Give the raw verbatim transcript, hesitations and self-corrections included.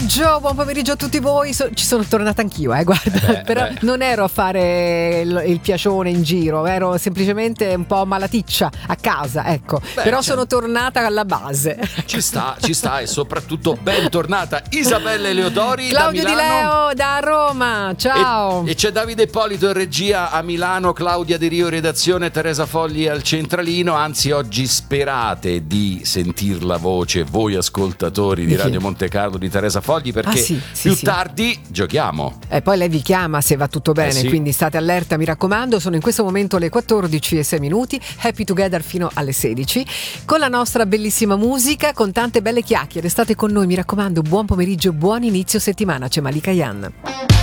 pomeriggio, buon pomeriggio a tutti voi. So, ci sono tornata anch'io, eh, guarda, eh beh, però beh. non ero a fare il, il piacione in giro, ero semplicemente un po' malaticcia a casa, ecco. Beh, però cioè, sono tornata alla base. Ci sta, ci sta e soprattutto bentornata Isabella Eleodori Claudio da Di Milano. Leo da Roma, ciao. E, e c'è Davide Ippolito in regia a Milano, Claudia Di Rio redazione, Teresa Fogli al centralino. Anzi, oggi sperate di sentir la voce voi ascoltatori di Radio Monte Carlo di Teresa Fogli, perché ah, sì, sì, più sì. tardi giochiamo. E poi lei vi chiama se va tutto bene, Eh sì. quindi state allerta, mi raccomando. Sono in questo momento le quattordici e sei minuti, Happy Together fino alle sedici, con la nostra bellissima musica, con tante belle chiacchiere. State con noi, mi raccomando. Buon pomeriggio, buon inizio settimana. C'è Malika Yan.